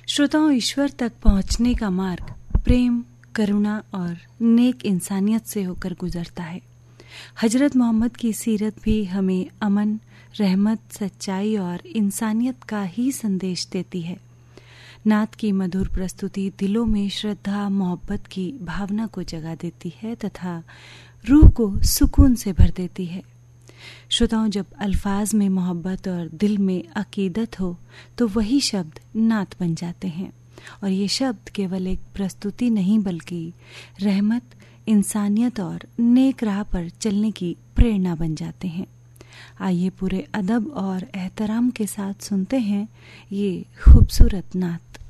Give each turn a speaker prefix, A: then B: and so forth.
A: श्रोताओं, ईश्वर तक पहुंचने का मार्ग प्रेम, करुणा और नेक इंसानियत से होकर गुजरता है। हजरत मोहम्मद की सीरत भी हमें अमन, रहमत, सच्चाई और इंसानियत का ही संदेश देती है। नात की मधुर प्रस्तुति दिलों में श्रद्धा, मोहब्बत की भावना को जगा देती है तथा रूह को सुकून से भर देती है। श्रोताओं, जब अल्फाज में मोहब्बत और दिल में अकीदत हो तो वही शब्द नात बन जाते हैं और ये शब्द केवल एक प्रस्तुति नहीं बल्कि रहमत, इंसानियत और नेक राह पर चलने की प्रेरणा बन जाते हैं। आइए पूरे अदब और एहतराम के साथ सुनते हैं ये खूबसूरत नात।